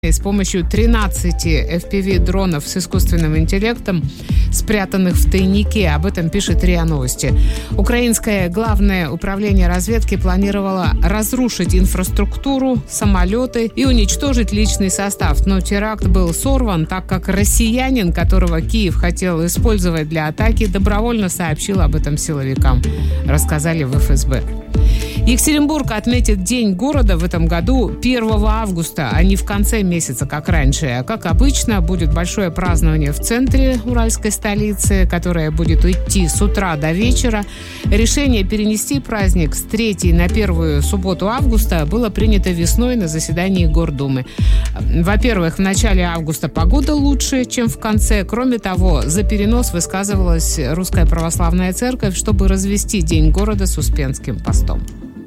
с помощью 13 FPV-дронов с искусственным интеллектом, спрятанных в тайнике. Об этом пишет РИА Новости. Украинское главное управление разведки планировало разрушить инфраструктуру, самолеты и уничтожить личный состав. Но теракт был сорван, так как россиянин, которого Киев хотел использовать для атаки, добровольно сообщил об этом силовикам, рассказали в ФСБ. Екатеринбург отметит День города в этом году 1 августа, а не в конце месяца, как раньше. Как обычно, будет большое празднование в центре уральской столицы, которое будет идти с утра до вечера. Решение перенести праздник с 3 на 1 субботу августа было принято весной на заседании Гордумы. Во-первых, в начале августа погода лучше, чем в конце. Кроме того, за перенос высказывалась Русская Православная Церковь, чтобы развести День города с Успенским постом.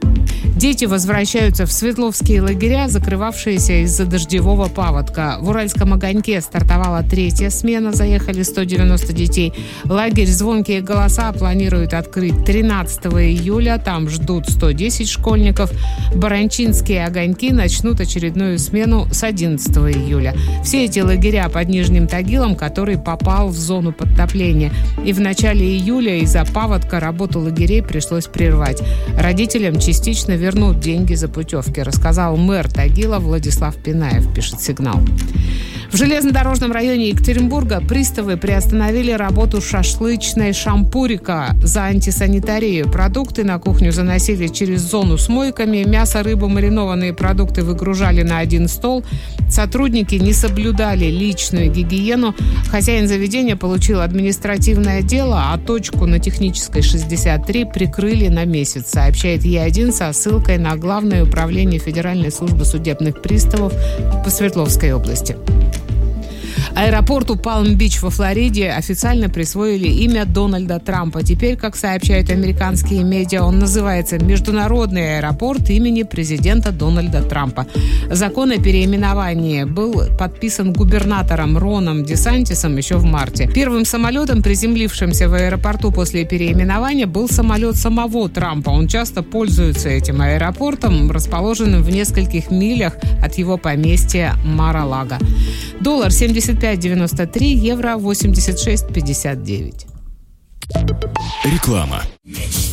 Дети возвращаются в Свердловские лагеря, закрывавшиеся из-за дождевого паводка. В Уральском огоньке стартовала 3-я смена, заехали 190 детей. Лагерь «Звонкие голоса» планируют открыть 13 июля, там ждут 110 школьников. Баранчинские огоньки начнут очередную смену с 11 июля. Все эти лагеря под Нижним Тагилом, который попал в зону подтопления. И в начале июля из-за паводка работу лагерей пришлось прервать. Родителям частично вернут деньги за путевки, рассказал мэр Тагила Владислав Пинаев, пишет «Сигнал». В железнодорожном районе Екатеринбурга приставы приостановили работу шашлычной «Шампурика» за антисанитарию. Продукты на кухню заносили через зону с мойками, мясо, рыбу, маринованные продукты выгружали на один стол. Сотрудники не соблюдали личную гигиену. Хозяин заведения получил административное дело, а точку на Технической 63 прикрыли на месяц, сообщает Е1 со ссылкой на Главное управление Федеральной службы судебных приставов по Свердловской области. Аэропорту Палм-Бич во Флориде официально присвоили имя Дональда Трампа. Теперь, как сообщают американские медиа, он называется «Международный аэропорт имени президента Дональда Трампа». Закон о переименовании был подписан губернатором Роном Десантисом еще в марте. Первым самолетом, приземлившимся в аэропорту после переименования, был самолет самого Трампа. Он часто пользуется этим аэропортом, расположенным в нескольких милях от его поместья Мар-а-Лаго. Доллар 75.93, евро 86.59. Реклама.